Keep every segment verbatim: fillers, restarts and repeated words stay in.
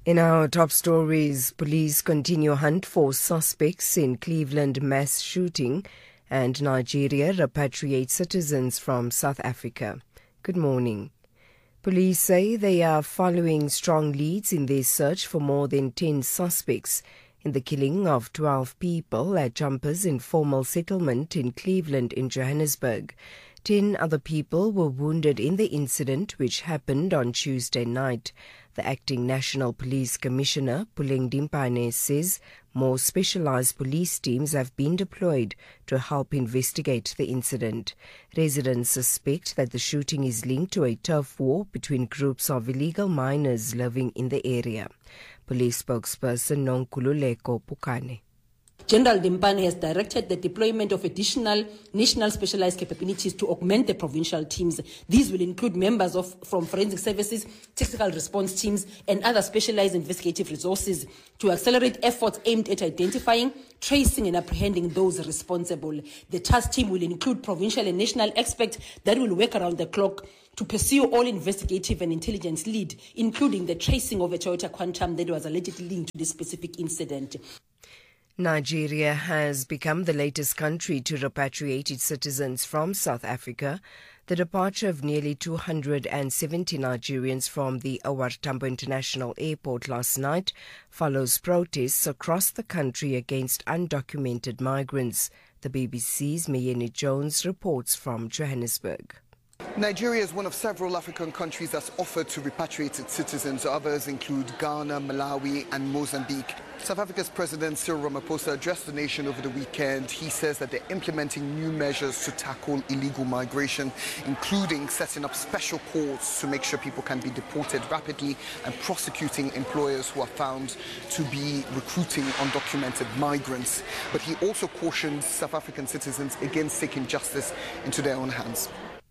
In our top stories, police continue hunt for suspects in Cleveland mass shooting, and Nigeria repatriates citizens from South Africa. Good morning. Police say they are following strong leads in their search for more than ten suspects in the killing of twelve people at Jumpers Informal Settlement in Cleveland in Johannesburg. Ten other people were wounded in the incident, which happened on Tuesday night. The acting National Police Commissioner, Puleng Dimpane, says more specialized police teams have been deployed to help investigate the incident. Residents suspect that the shooting is linked to a turf war between groups of illegal miners living in the area. Police spokesperson Nonkululeko Pukane. General Dimpane has directed the deployment of additional national specialized capabilities to augment the provincial teams. These will include members of from forensic services, tactical response teams, and other specialized investigative resources to accelerate efforts aimed at identifying, tracing, and apprehending those responsible. The task team will include provincial and national experts that will work around the clock to pursue all investigative and intelligence lead, including the tracing of a Toyota Quantum that was allegedly linked to this specific incident. Nigeria has become the latest country to repatriate its citizens from South Africa. The departure of nearly two hundred seventy Nigerians from the O R Tambo International Airport last night follows protests across the country against undocumented migrants. The B B C's Mayeni Jones reports from Johannesburg. Nigeria is one of several African countries that's offered to repatriate its citizens. Others include Ghana, Malawi and Mozambique. South Africa's President Cyril Ramaphosa addressed the nation over the weekend. He says that they're implementing new measures to tackle illegal migration, including setting up special courts to make sure people can be deported rapidly and prosecuting employers who are found to be recruiting undocumented migrants. But he also cautioned South African citizens against taking justice into their own hands.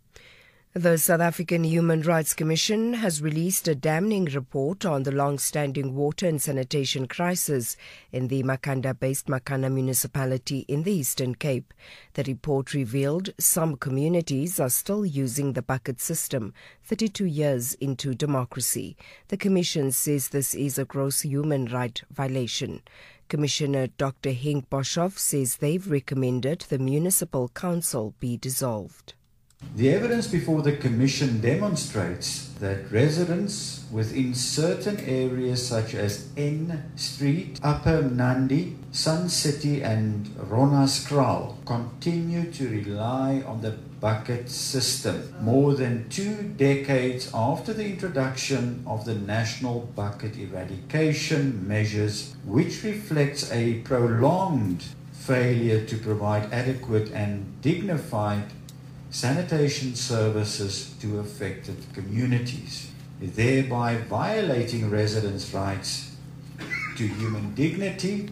The South African Human Rights Commission has released a damning report on the long-standing water and sanitation crisis in the Makanda-based Makana municipality in the Eastern Cape. The report revealed some communities are still using the bucket system thirty-two years into democracy. The Commission says this is a gross human right violation. Commissioner Doctor Henk Boshoff says they've recommended the municipal council be dissolved. The evidence before the Commission demonstrates that residents within certain areas such as N Street, Upper Mnandi, Sun City and Ronaskraal continue to rely on the bucket system more than two decades after the introduction of the national bucket eradication measures, which reflects a prolonged failure to provide adequate and dignified sanitation services to affected communities, thereby violating residents' rights to human dignity.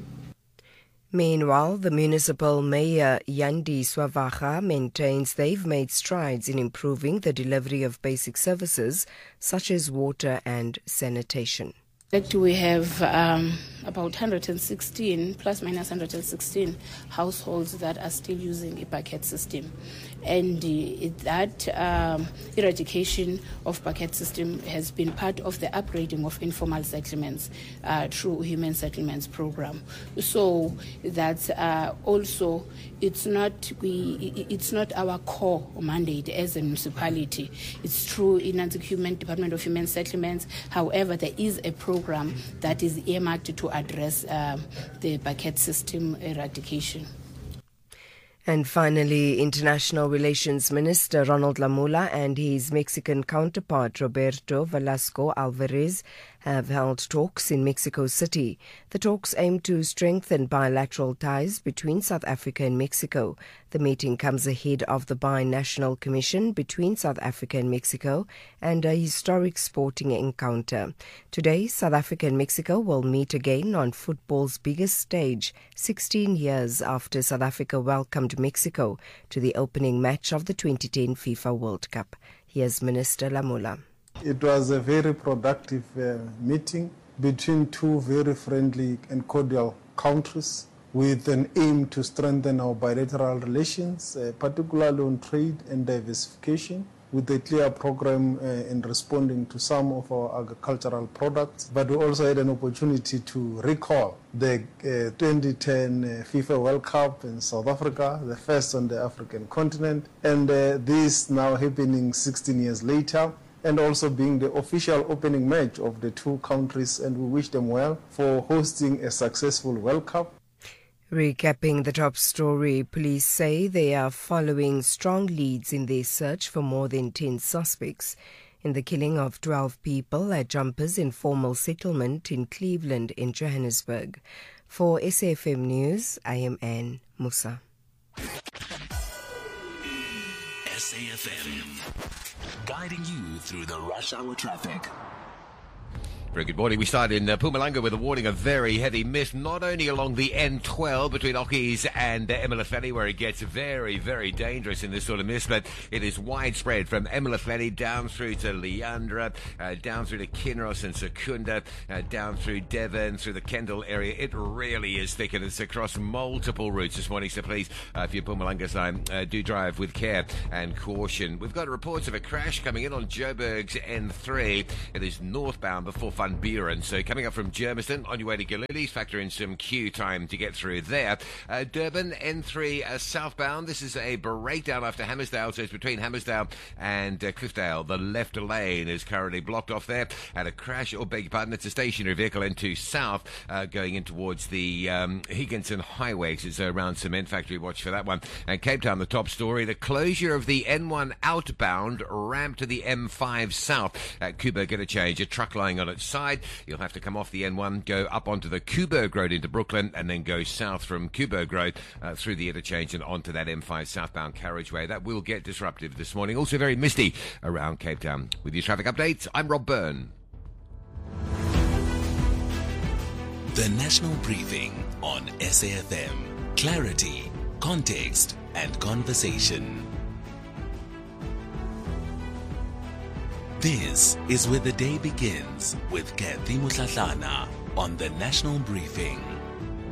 Meanwhile, the municipal mayor Yandi Swavaga maintains they've made strides in improving the delivery of basic services such as water and sanitation. We have um, about one hundred sixteen, plus minus one hundred sixteen households that are still using a bucket system. And uh, that um, eradication of bucket system has been part of the upgrading of informal settlements uh, through Human Settlements Program. So that's uh, also, it's not, we, it's not our core mandate as a municipality. It's true in the Human Department of Human Settlements. However, there is a program that is earmarked to address um, the bucket system eradication. And finally, International Relations Minister Ronald Lamola and his Mexican counterpart Roberto Velasco Alvarez have held talks in Mexico City. The talks aim to strengthen bilateral ties between South Africa and Mexico. The meeting comes ahead of the Binational Commission between South Africa and Mexico and a historic sporting encounter. Today, South Africa and Mexico will meet again on football's biggest stage, sixteen years after South Africa welcomed Mexico to the opening match of the twenty ten FIFA World Cup. Here's Minister Lamola. It was a very productive uh, meeting between two very friendly and cordial countries with an aim to strengthen our bilateral relations, uh, particularly on trade and diversification. with a clear program uh, in responding to some of our agricultural products. But we also had an opportunity to recall the uh, twenty ten uh, FIFA World Cup in South Africa, the first on the African continent, and uh, this now happening sixteen years later, and also being the official opening match of the two countries, and we wish them well for hosting a successful World Cup. Recapping the top story, police say they are following strong leads in their search for more than ten suspects in the killing of twelve people at Jumpers Informal Settlement in Cleveland in Johannesburg. For S A F M News, I am Anne Musa. S A F M, guiding you through the rush hour traffic. Very good morning. We start in uh, Mpumalanga with a warning of very heavy mist, not only along the N twelve between Okies and uh, Emilafeni, where it gets very, very dangerous in this sort of mist, but it is widespread from Emilafeni down through to Leandra, uh, down through to Kinross and Secunda, uh, down through Devon, through the Kendall area. It really is thick, and it's across multiple routes this morning, so please, uh, if you're Mpumalanga side, uh, do drive with care and caution. We've got reports of a crash coming in on Joburg's N three. It is northbound before Van Buren. So coming up from Germiston on your way to Galilees, factor in some queue time to get through there. Uh, Durban N three uh, southbound. This is a breakdown after Hammersdale, so it's between Hammersdale and uh, Cliffdale. The left lane is currently blocked off there. Had a crash, or beg your pardon, it's a stationary vehicle N two south uh, going in towards the um, Higginson Highway. It's around Cement Factory. Watch for that one. And Cape Town, the top story, the closure of the N one outbound ramp to the M five south at Kuba. Get a change. A truck lying on its side. You'll have to come off the N one, go up onto the Kuberg Road into Brooklyn, and then go south from Kuberg Road uh, through the interchange and onto that M five southbound carriageway. That will get disruptive this morning. Also very misty around Cape Town. With your traffic updates, I'm Rob Byrne. The National Briefing on S A F M. Clarity, context, and conversation. This is where the day begins with Kathy Mutlatlana on the National Briefing.